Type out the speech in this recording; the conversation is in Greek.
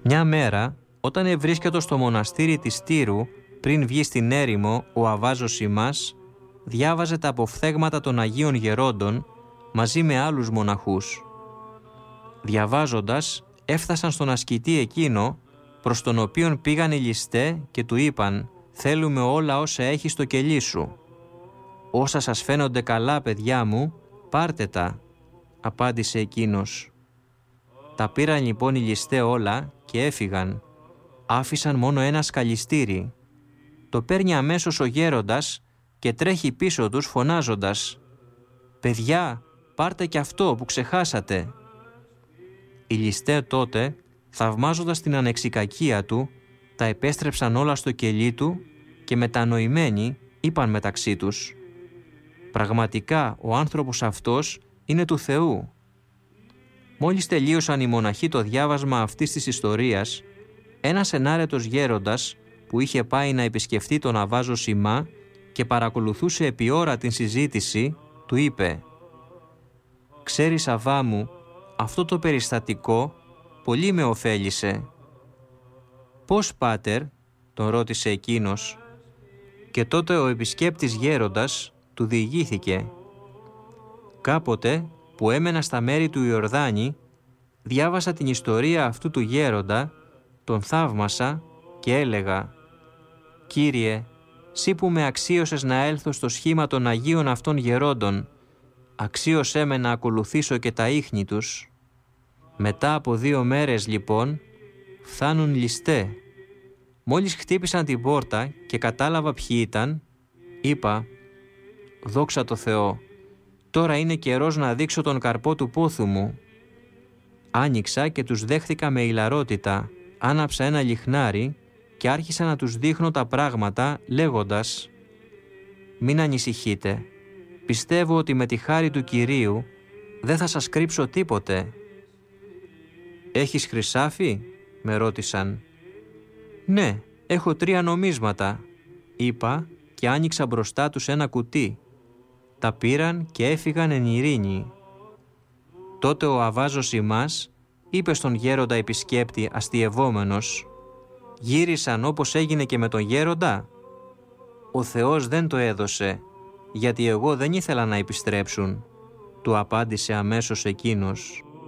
Μια μέρα, όταν ευρίσκετο στο μοναστήρι της Τύρου, πριν βγει στην έρημο, ο Αβάζος Σιμάς διάβαζε τα αποφθέγματα των Αγίων Γερόντων μαζί με άλλους μοναχούς. Διαβάζοντας, έφτασαν στον ασκητή εκείνο, προς τον οποίον πήγαν οι ληστέ και του είπαν «Θέλουμε όλα όσα έχει στο κελί σου». «Όσα σας φαίνονται καλά, παιδιά μου, πάρτε τα», απάντησε εκείνος. Τα πήραν λοιπόν οι ληστέ όλα και έφυγαν. Άφησαν μόνο ένα σκαλιστήρι. Το παίρνει αμέσως ο γέροντας και τρέχει πίσω τους φωνάζοντας «Παιδιά, πάρτε κι αυτό που ξεχάσατε». Οι ληστέ τότε, θαυμάζοντας την ανεξικακία του, τα επέστρεψαν όλα στο κελί του και μετανοημένοι είπαν μεταξύ τους «Πραγματικά ο άνθρωπος αυτός είναι του Θεού». Μόλις τελείωσαν οι μοναχοί το διάβασμα αυτής της ιστορίας, ένας ενάρετος γέροντας που είχε πάει να επισκεφτεί τον Αβάζο Σιμά και παρακολουθούσε επί ώρα την συζήτηση, του είπε «Ξέρεις, Αβά μου, αυτό το περιστατικό πολύ με ωφέλισε». «Πώς, πάτερ?» τον ρώτησε εκείνος. Και τότε ο επισκέπτης γέροντας του διηγήθηκε «Κάποτε που έμενα στα μέρη του Ιορδάνη, διάβασα την ιστορία αυτού του γέροντα, τον θαύμασα και έλεγα «Κύριε, σύ που με αξίωσες να έλθω στο σχήμα των Αγίων αυτών γερόντων, αξίωσέ με να ακολουθήσω και τα ίχνη τους». Μετά από 2 μέρες λοιπόν, φθάνουν ληστέ. Μόλις χτύπησαν την πόρτα και κατάλαβα ποιοι ήταν, είπα «Δόξα τω Θεώ, τώρα είναι καιρός να δείξω τον καρπό του πόθου μου». Άνοιξα και τους δέχθηκα με ηλαρότητα, άναψα ένα λιχνάρι και άρχισα να τους δείχνω τα πράγματα λέγοντας «Μην ανησυχείτε, πιστεύω ότι με τη χάρη του Κυρίου δεν θα σας κρύψω τίποτε». «Έχεις χρυσάφι?» με ρώτησαν. «Ναι, έχω 3 νομίσματα», είπα και άνοιξα μπροστά τους ένα κουτί. Τα πήραν και έφυγαν εν ειρήνη. Τότε ο Αβάζος Σιμάς είπε στον γέροντα επισκέπτη αστειευόμενος «Γύρισαν όπως έγινε και με τον γέροντα?» «Ο Θεός δεν το έδωσε, γιατί εγώ δεν ήθελα να επιστρέψουν», του απάντησε αμέσως εκείνος.